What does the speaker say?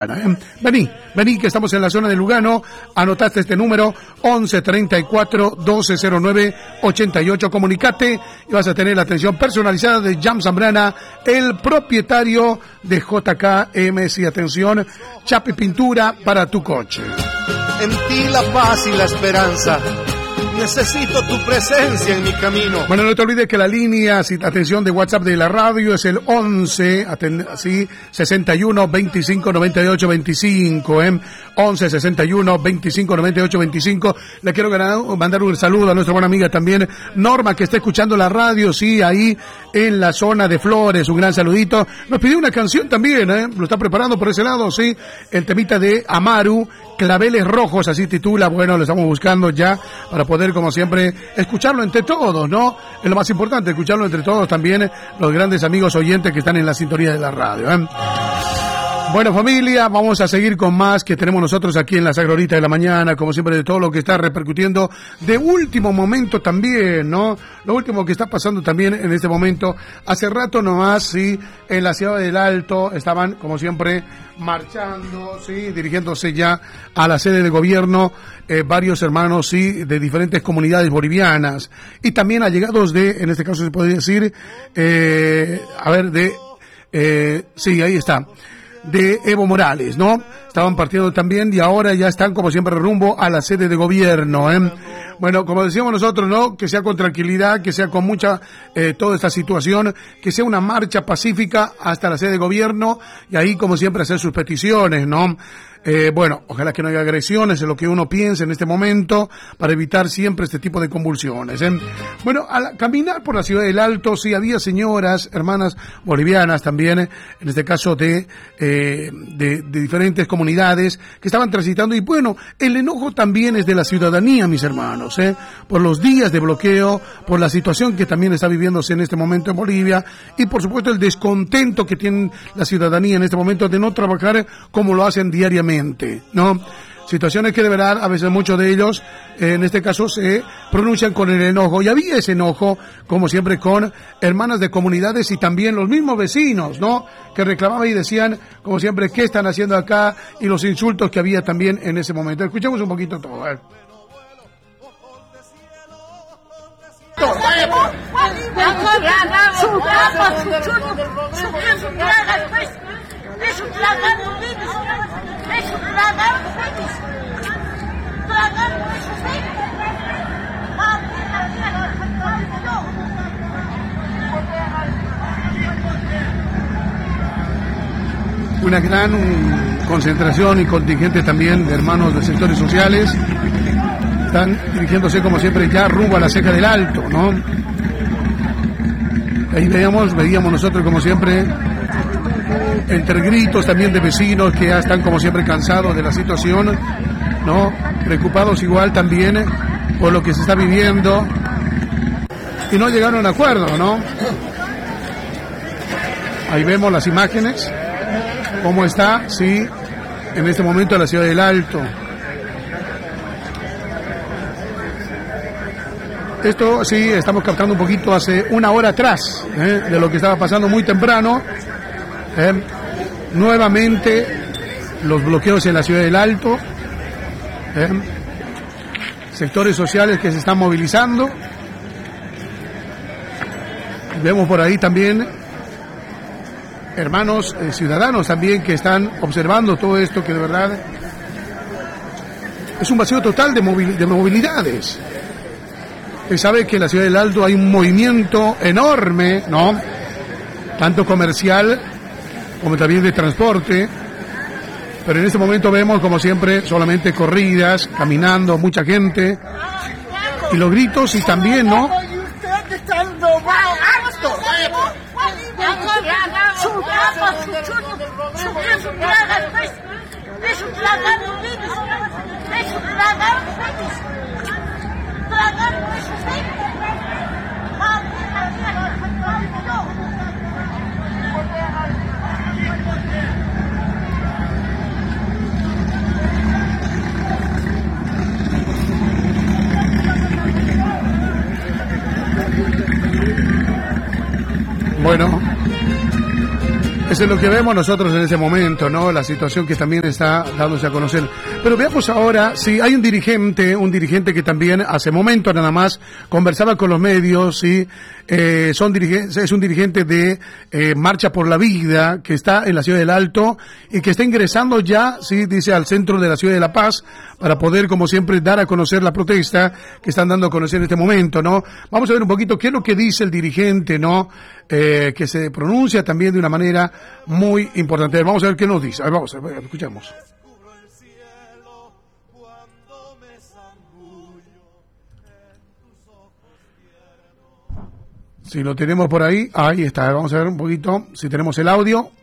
Vení, que estamos en la zona de Lugano. Anotaste este número, 11 34 12 09 88. Comunicate y vas a tener la atención personalizada de Jam Zambrana, el propietario de JK MC. Atención, chapa y pintura para tu coche. En ti la paz y la esperanza. Necesito tu presencia en mi camino. Bueno, no te olvides que la línea, atención, de WhatsApp de la radio es el 11, 61 25 98 25, 11 61 25 98 25. Le quiero mandar un saludo a nuestra buena amiga también, Norma, que está escuchando la radio, sí, ahí en la zona de Flores. Un gran saludito. Nos pidió una canción también, lo está preparando por ese lado, sí, el temita de Amaru, Claveles Rojos, así titula. Bueno, lo estamos buscando ya para poder, como siempre, escucharlo entre todos, ¿no? Es lo más importante, escucharlo entre todos también, los grandes amigos oyentes que están en la sintonía de la radio, Bueno, familia, vamos a seguir con más que tenemos nosotros aquí en la Sagra Horita de la Mañana, como siempre, de todo lo que está repercutiendo de último momento también, ¿no? Lo último que está pasando también en este momento. Hace rato nomás, sí, en la ciudad del Alto estaban, como siempre, marchando, sí, dirigiéndose ya a la sede de gobierno, varios hermanos, sí, de diferentes comunidades bolivianas, y también allegados de, en este caso se podría decir, sí, ahí está, de Evo Morales, ¿no? Estaban partiendo también y ahora ya están, como siempre, rumbo a la sede de gobierno, Bueno, como decíamos nosotros, ¿no? Que sea con tranquilidad, que sea con mucha, toda esta situación, que sea una marcha pacífica hasta la sede de gobierno y ahí, como siempre, hacer sus peticiones, ¿no? Bueno, ojalá que no haya agresiones, es lo que uno piensa en este momento, para evitar siempre este tipo de convulsiones, Bueno, al caminar por la ciudad del Alto, sí, había señoras, hermanas bolivianas también, en este caso de diferentes comunidades que estaban transitando, y bueno, el enojo también es de la ciudadanía, mis hermanos, por los días de bloqueo, por la situación que también está viviéndose en este momento en Bolivia, y por supuesto el descontento que tiene la ciudadanía en este momento de no trabajar como lo hacen diariamente, ¿no? Situaciones que de verdad a veces muchos de ellos, en este caso, se pronuncian con el enojo, y había ese enojo, como siempre, con hermanas de comunidades y también los mismos vecinos, ¿no? Que reclamaban y decían, como siempre, ¿qué están haciendo acá? Y los insultos que había también en ese momento. Escuchemos un poquito todo, Una gran concentración y contingente también de hermanos de sectores sociales están dirigiéndose, como siempre, ya rumbo a la Ceja del Alto, ¿no? Ahí veíamos nosotros, como siempre, entre gritos también de vecinos que ya están, como siempre, cansados de la situación, ¿no? Preocupados igual también por lo que se está viviendo, y no llegaron a acuerdo, ¿no? Ahí vemos las imágenes, cómo está, sí, en este momento la ciudad del Alto. Esto sí, estamos captando un poquito hace una hora atrás, de lo que estaba pasando muy temprano. Nuevamente los bloqueos en la ciudad del Alto, sectores sociales que se están movilizando. Vemos por ahí también hermanos ciudadanos también que están observando todo esto, que de verdad es un vacío total de movilidades. Se sabe que en la ciudad del Alto hay un movimiento enorme, ¿no? Tanto comercial como también de transporte, pero en este momento vemos, como siempre, solamente corridas, caminando, mucha gente, y los gritos, y también, ¿no? Bueno, Eso es lo que vemos nosotros en ese momento, ¿no? La situación que también está dándose a conocer. Pero veamos ahora, si hay un dirigente que también hace momento nada más conversaba con los medios, ¿sí? Es un dirigente de Marcha por la Vida, que está en la ciudad del Alto y que está ingresando ya, sí, dice, al centro de la ciudad de La Paz para poder, como siempre, dar a conocer la protesta que están dando a conocer en este momento, ¿no? Vamos a ver un poquito qué es lo que dice el dirigente, ¿no? Que se pronuncia también de una manera muy importante. Vamos a ver qué nos dice. A ver, vamos a ver, escuchamos. Si lo tenemos por ahí, ahí está. Vamos a ver un poquito si tenemos el audio.